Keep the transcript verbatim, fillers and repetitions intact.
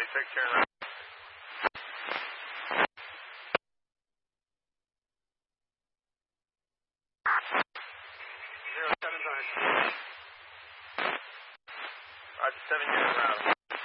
six, turn right. Zero seven's on. Roger, seven, you're around.